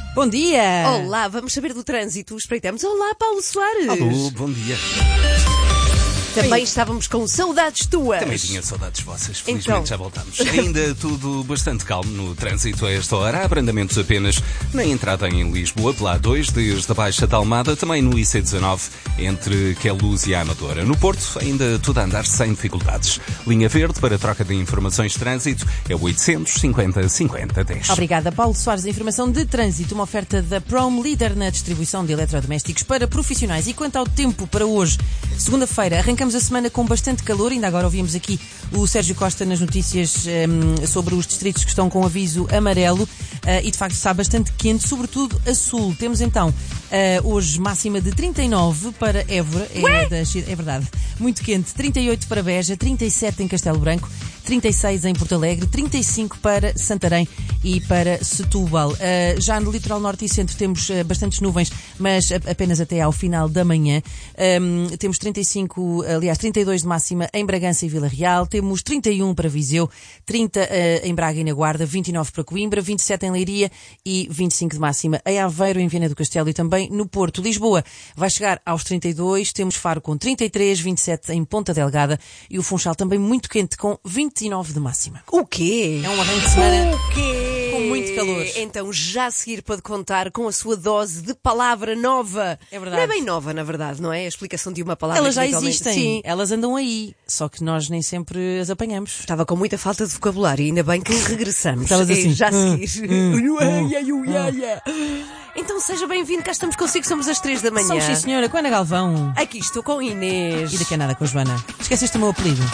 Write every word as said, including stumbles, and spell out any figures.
Bom dia! Olá, vamos saber do trânsito. Espreitamos. Olá, Paulo Soares. Alô, bom dia. Também estávamos com saudades tuas. Também tinha saudades vossas, felizmente Então. já voltamos. Ainda tudo bastante calmo no trânsito a esta hora. Há abrandamentos apenas na entrada em Lisboa, pela A dois, desde a Baixa da Almada, também no I C dezanove, entre Queluz e a Amadora. No Porto, ainda tudo a andar sem dificuldades. Linha verde para troca de informações de trânsito é o oitocentos e cinquenta, cinquenta, dez. Obrigada, Paulo Soares. Informação de trânsito, uma oferta da Prom, líder na distribuição de eletrodomésticos para profissionais. E quanto ao tempo para hoje, segunda-feira, arrancamos a semana com bastante calor. Ainda agora ouvimos aqui o Sérgio Costa nas notícias um, sobre os distritos que estão com aviso amarelo. Uh, e de facto está bastante quente, sobretudo a sul. Temos então uh, hoje máxima de trinta e nove para Évora, é, das, é verdade, muito quente, trinta e oito para Beja, trinta e sete em Castelo Branco, trinta e seis em Porto Alegre, trinta e cinco para Santarém e para Setúbal. Uh, já no litoral norte e centro temos uh, bastantes nuvens, mas a, apenas até ao final da manhã. Um, temos trinta e cinco, aliás, trinta e dois de máxima em Bragança e Vila Real, temos trinta e um para Viseu, trinta uh, em Braga e na Guarda, vinte e nove para Coimbra, vinte e sete em Leiria e vinte e cinco de máxima em Aveiro, em Viana do Castelo e também no Porto. Lisboa vai chegar aos trinta e dois, temos Faro com trinta e três, vinte e sete em Ponta Delgada e o Funchal também muito quente com vinte e nove de máxima. O quê? É um arranque de semana O quê? com muito calor. Então já a seguir pode contar com a sua dose de palavra nova. É verdade. Não é bem nova, na verdade, não é? A explicação de uma palavra. Elas já que habitualmente- existem, Sim. elas andam aí, só que nós nem sempre as apanhamos. Estava com muita falta de vocabulário, ainda bem que regressamos. Estavas E assim, Já a hum, seguir. hum, Uia, uia, uia. Então seja bem-vindo, cá estamos consigo, somos às três da manhã. Somos sim senhora, com a Ana Galvão Aqui estou com Inês. e daqui a nada com a Joana. Esqueceste o meu apelido?